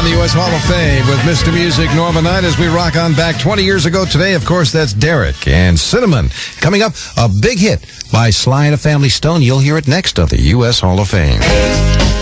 the U.S. Hall of Fame with Mr. Music Norman Knight as we rock on back 20 years ago today. Of course, that's Derek and Cinnamon. Coming up, a big hit by Sly and the Family Stone. You'll hear it next on the U.S. Hall of Fame.